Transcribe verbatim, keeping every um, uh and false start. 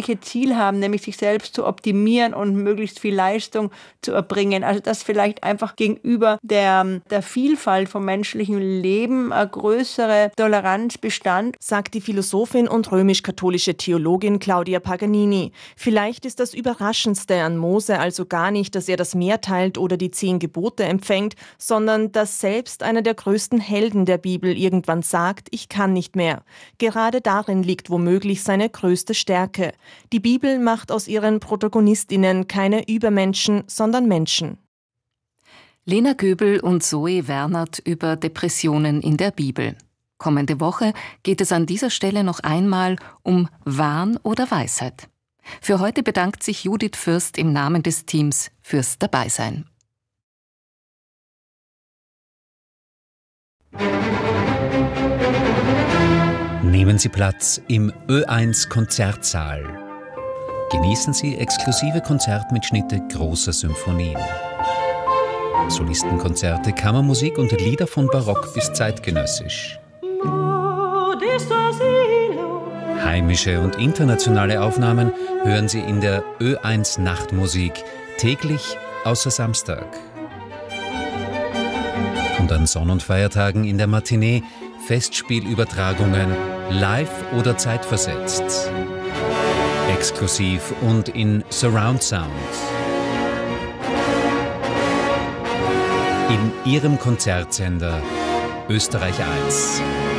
gleiche Ziel haben, nämlich sich selbst zu optimieren und möglichst viel Leistung zu erbringen. Also dass vielleicht einfach gegenüber der, der Vielfalt vom menschlichen Leben eine größere Toleranz bestand, sagt die Philosophin und römisch-katholische Theologin Claudia Paganini. Vielleicht ist das Überraschendste an Mose also gar nicht, dass er das Meer teilt oder die zehn Gebote empfängt, sondern dass selbst einer der größten Helden der Bibel irgendwann sagt, ich kann nicht mehr. Gerade darin liegt womöglich seine größte Stärke. Die Bibel macht aus ihren ProtagonistInnen keine Übermenschen, sondern Menschen. Lena Göbel und Zoe Wernert über Depressionen in der Bibel. Kommende Woche geht es an dieser Stelle noch einmal um Wahn oder Weisheit. Für heute bedankt sich Judith Fürst im Namen des Teams fürs Dabeisein. Nehmen Sie Platz im Ö eins Konzertsaal. Genießen Sie exklusive Konzertmitschnitte großer Symphonien. Solistenkonzerte, Kammermusik und Lieder von Barock bis zeitgenössisch. Heimische und internationale Aufnahmen hören Sie in der Ö eins Nachtmusik täglich außer Samstag. Und an Sonn- und Feiertagen in der Matinee Festspielübertragungen live oder zeitversetzt. Exklusiv und in Surround Sound. In Ihrem Konzertsender Österreich eins.